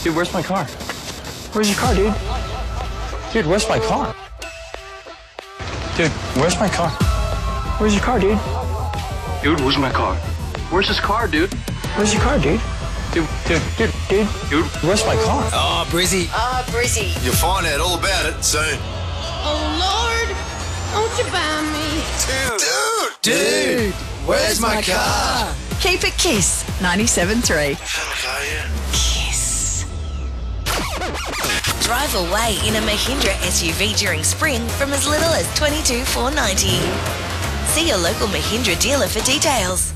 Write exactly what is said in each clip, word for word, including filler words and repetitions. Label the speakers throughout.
Speaker 1: Dude, where's my car? Where's your car, dude? Dude, where's my car? Dude, where's my car? Where's your car, dude? Dude, where's my car? Where's his car, dude? Where's your car, dude? Dude, dude, dude, dude, dude, where's my car?
Speaker 2: Oh, Brizzy.
Speaker 3: Ah, uh, Brizzy.
Speaker 4: You'll find out all about it soon.
Speaker 5: Oh, Lord, don't you buy me?
Speaker 4: Dude,
Speaker 2: dude, dude, where's my car?
Speaker 3: Keep it Kiss ninety-seven point three.
Speaker 4: Fuck, are you?
Speaker 3: Kiss.
Speaker 6: Drive away in a Mahindra S U V during spring from as little as twenty-two thousand four hundred ninety dollars. See your local Mahindra dealer for details.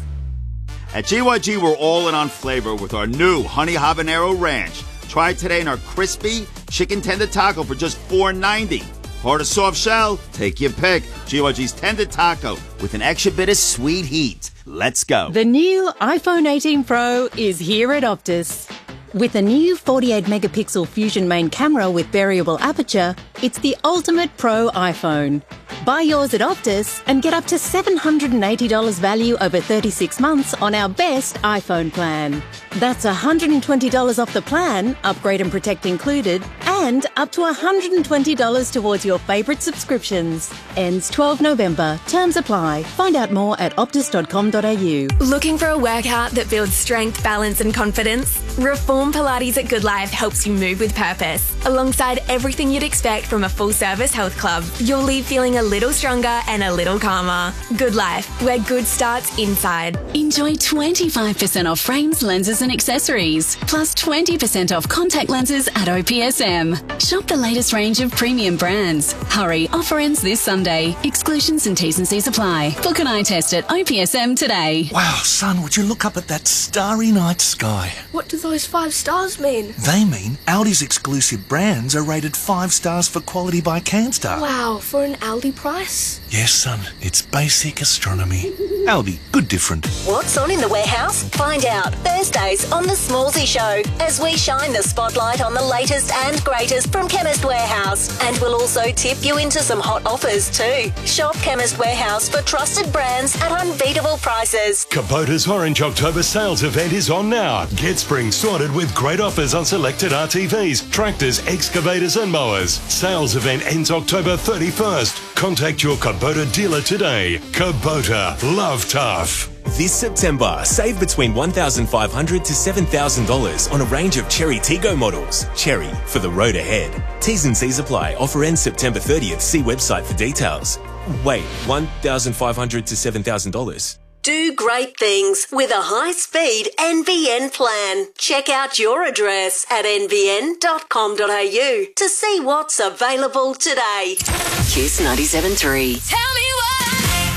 Speaker 7: At G Y G, we're all in on flavor with our new Honey Habanero Ranch. Try it today in our crispy chicken tender taco for just four ninety. Hard or soft shell? Take your pick. G Y G's tender taco with an extra bit of sweet heat. Let's go.
Speaker 8: The new iPhone eighteen Pro is here at Optus. With a new forty-eight megapixel Fusion main camera with variable aperture, it's the ultimate pro iPhone. Buy yours at Optus and get up to seven hundred eighty dollars value over thirty-six months on our best iPhone plan. That's one hundred twenty dollars off the plan, upgrade and protect included, and up to one hundred twenty dollars towards your favourite subscriptions. Ends twelfth November. Terms apply. Find out more at optus dot com dot a u.
Speaker 9: Looking for a workout that builds strength, balance and confidence? Reform Pilates at Good Life helps you move with purpose. Alongside everything you'd expect from a full-service health club, you'll leave feeling a little stronger and a little calmer. Good Life, where good starts inside.
Speaker 10: Enjoy twenty-five percent off frames, lenses and accessories, plus twenty percent off contact lenses at O P S M. Shop the latest range of premium brands. Hurry, offer ends this Sunday. Exclusions and T's and C's apply. Book an eye test at O P S M today.
Speaker 11: Wow, son, would you look up at that starry night sky?
Speaker 5: What do those five stars mean?
Speaker 11: They mean Audi's exclusive brands are rated five stars for quality by CanStar.
Speaker 5: Wow, for an Aldi price?
Speaker 11: Yes, son, it's basic astronomy. Aldi, good different.
Speaker 6: What's on in the warehouse? Find out Thursdays on The Smallsy Show as we shine the spotlight on the latest and greatest from Chemist Warehouse. And we'll also tip you into some hot offers too. Shop Chemist Warehouse for trusted brands at unbeatable prices.
Speaker 12: Kubota's Orange October sales event is on now. Get spring sorted with great offers on selected R T Vs, tractors, excavators and mowers. Sales event ends October thirty-first. Contact your Kubota dealer today. Kubota, love tough.
Speaker 13: This September, save between one thousand five hundred dollars to seven thousand dollars on a range of Chery Tiggo models. Chery, for the road ahead. T's and C's apply. Offer ends September thirtieth. See website for details. Wait, one thousand five hundred dollars to seven thousand dollars?
Speaker 6: Do great things with a high-speed N B N plan. Check out your address at n b n dot com dot a u to see what's available today. Kiss ninety-seven point three.
Speaker 9: Tell me what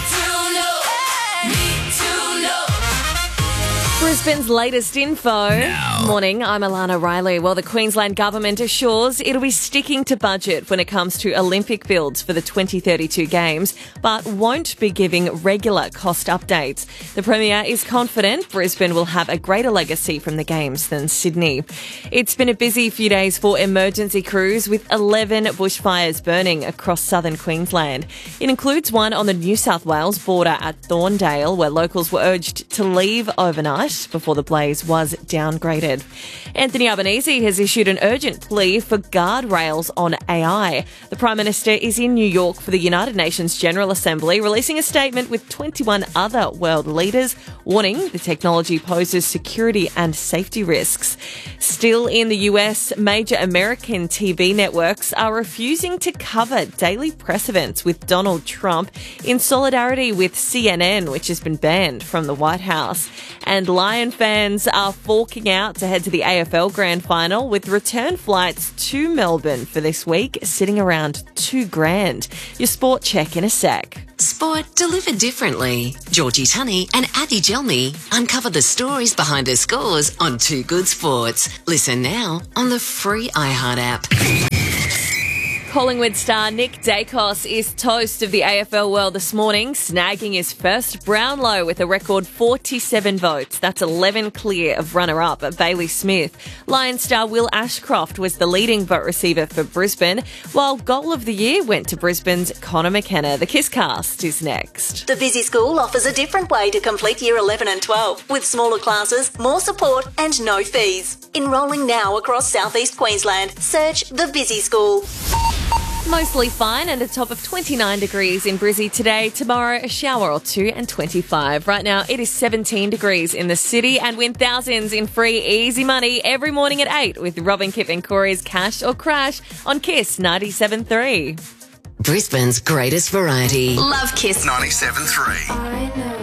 Speaker 9: to know, need to know. Brisbane's latest info.
Speaker 13: Now.
Speaker 9: Morning, I'm Alana Riley. Well, the Queensland government assures it'll be sticking to budget when it comes to Olympic builds for the twenty thirty-two Games, but won't be giving regular cost updates. The Premier is confident Brisbane will have a greater legacy from the Games than Sydney. It's been a busy few days for emergency crews with eleven bushfires burning across southern Queensland. It includes one on the New South Wales border at Thorndale, where locals were urged to leave overnight before the blaze was downgraded. Anthony Albanese has issued an urgent plea for guardrails on A I. The Prime Minister is in New York for the United Nations General Assembly, releasing a statement with twenty-one other world leaders, warning the technology poses security and safety risks. Still in the U S, major American T V networks are refusing to cover daily press events with Donald Trump in solidarity with C N N, which has been banned from the White House. And Lion fans are forking out to head to the A F L Grand Final, with return flights to Melbourne for this week sitting around two grand. Your sport check in a sec.
Speaker 3: Sport delivered differently. Georgie Tunney and Avi Gelmi uncover the stories behind the scores on Two Good Sports. Listen now on the free iHeart app.
Speaker 9: Collingwood star Nick Dacos is toast of the A F L world this morning, snagging his first Brownlow with a record forty-seven votes. That's eleven clear of runner-up Bailey Smith. Lion star Will Ashcroft was the leading vote receiver for Brisbane, while Goal of the Year went to Brisbane's Connor McKenna. The Kisscast is next.
Speaker 6: The Busy School offers a different way to complete Year eleven and twelve, with smaller classes, more support and no fees. Enrolling now across southeast Queensland. Search The Busy School.
Speaker 9: Mostly fine and a top of twenty-nine degrees in Brizzy today. Tomorrow, a shower or two and twenty-five. Right now, it is seventeen degrees in the city, and win thousands in free easy money every morning at eight with Robin, Kip and Corey's Cash or Crash on Kiss ninety-seven point three.
Speaker 3: Brisbane's greatest variety.
Speaker 10: Love Kiss.
Speaker 4: ninety-seven point three.